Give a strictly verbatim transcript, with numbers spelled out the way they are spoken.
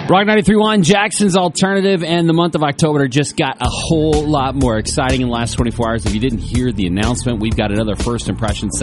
Rock ninety-three point one, Jackson's Alternative, and the month of October just got a whole lot more exciting in the last twenty-four hours. If you didn't hear the announcement, we've got another First Impressions